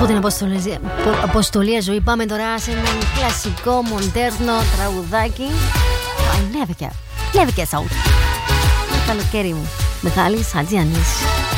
την αποστολή ζωή. Πάμε τώρα σε έναν κλασικό μοντέρνο τραγουδάκι. I never get out. Το καλοκαίρι μου. Μιχάλης Χατζιάννης.